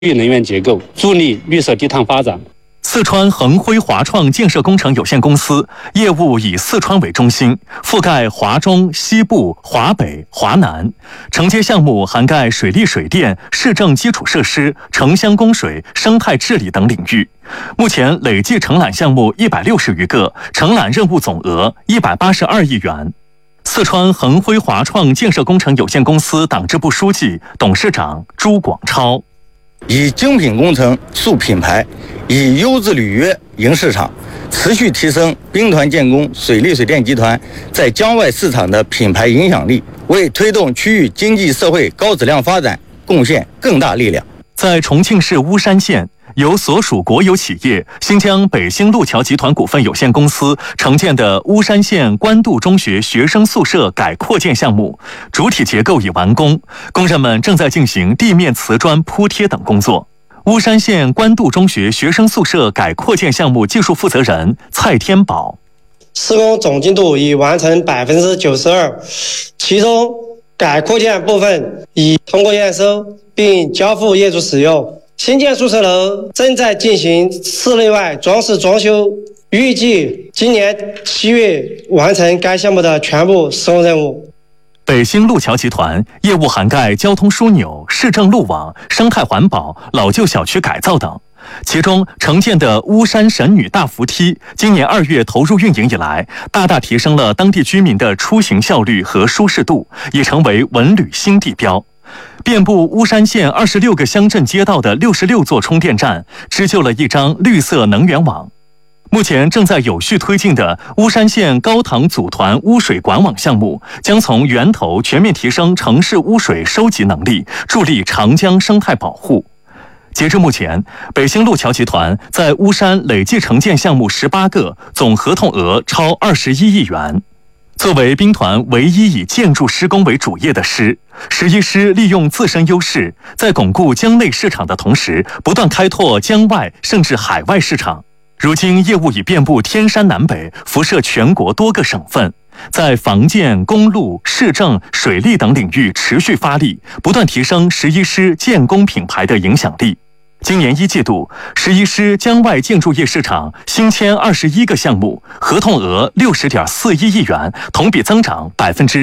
域能源结构，助力绿色低碳发展。 四川恒辉华创建设工程有限公司业务以四川为中心，覆盖华中、西部、华北、华南，承接项目涵盖水利水电、市政基础设施、城乡供水、生态治理等领域。目前累计承揽项目160余个，承揽任务总额182亿元。四川恒辉华创建设工程有限公司党支部书记、董事长朱广超。 以精品工程树品牌，以优质履约赢市场，持续提升兵团建工水利水电集团在江外市场的品牌影响力，为推动区域经济社会高质量发展贡献更大力量。 在重庆市巫山县，由所属国有企业新疆北兴路桥集团股份有限公司承建的巫山县官渡中学学生宿舍改扩建项目，主体结构已完工，工人们正在进行地面瓷砖铺贴等工作。巫山县官渡中学学生宿舍改扩建项目技术负责人蔡天宝： 施工总进度已完成92%，其中改扩建部分已通过验收并交付业主使用。新建宿舍楼正在进行室内外装饰装修，预计今年7月完成该项目的全部施工任务。 北兴路桥集团业务涵盖交通枢纽、市政路网、生态环保、老旧小区改造等。其中承建的巫山神女大扶梯，今年2月投入运营以来，大大提升了当地居民的出行效率和舒适度，已成为文旅新地标。遍布巫山县26个乡镇街道的66座充电站，织就了一张绿色能源网。目前正在有序推进的巫山县高塘组团污水管网项目，将从源头全面提升城市污水收集能力，助力长江生态保护。截至目前，北兴路桥集团在巫山累计承建项目18个，总合同额超21亿元。作为兵团唯一以建筑施工为主业的师，11师利用自身优势，在巩固江内市场的同时，不断开拓江外甚至海外市场。如今业务已遍布天山南北，辐射全国多个省份，在房建、公路、市政、水利等领域持续发力，不断提升11师建工品牌的影响力。今年1季度，11师江外建筑业市场新签21个项目，合同额60.41亿元，同比增长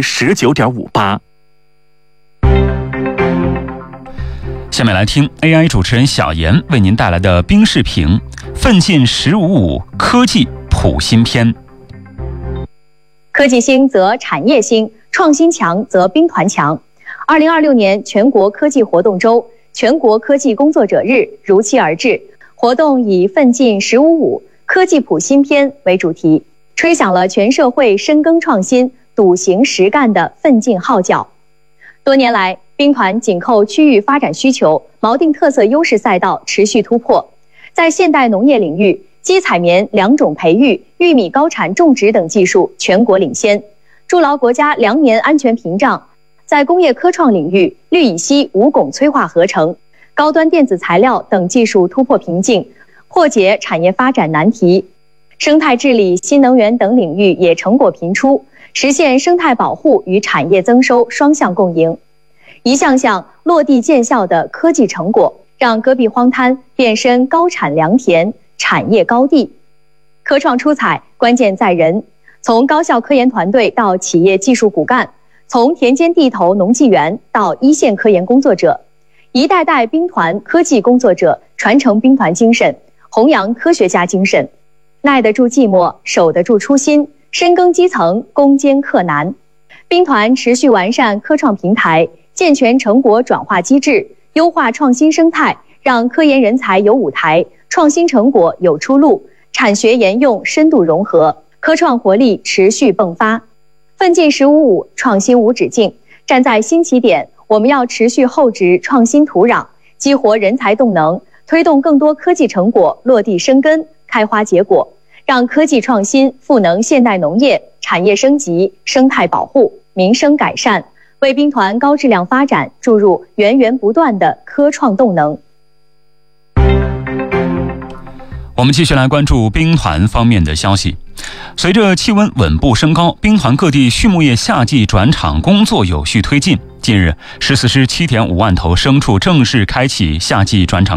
19.58%。 下面来听 AI 主持人小严为您带来的冰视频奋进1055科技普新篇。 科技兴则产业兴，创新强则兵团强。2026年全国科技活动周、全国科技工作者日如期而至，活动以奋进1055科技普新篇为主题，吹响了全社会深耕创新、笃行实干的奋进号角。多年来，兵团紧扣区域发展需求，锚定特色优势赛道，持续突破。在现代农业领域，基采棉良种培育、玉米高产种植等技术全国领先，筑牢国家粮棉安全屏障。在工业科创领域，氯乙烯无汞催化合成、高端电子材料等技术突破瓶颈，破解产业发展难题。生态治理、新能源等领域也成果频出，实现生态保护与产业增收双向共赢。一项项落地见效的科技成果，让戈壁荒滩变身高产良田、产业高地。科创出彩，关键在人，从高校科研团队到企业技术骨干，从田间地头农技员到一线科研工作者，一代代兵团科技工作者传承兵团精神，弘扬科学家精神，耐得住寂寞，守得住初心，深耕基层，攻坚克难。兵团持续完善科创平台，健全成果转化机制，优化创新生态，让科研人才有舞台，创新成果有出路，产学研用深度融合，科创活力持续迸发。奋进1055，创新无止境。站在新起点，我们要持续厚植创新土壤，激活人才动能，推动更多科技成果落地生根、开花结果，让科技创新赋能现代农业、产业升级、生态保护、民生改善，为兵团高质量发展注入源源不断的科创动能。 我们继续来关注兵团方面的消息。随着气温稳步升高，兵团各地畜牧业夏季转场工作有序推进。 近日，14支7.5万头牲畜正式开启夏季转场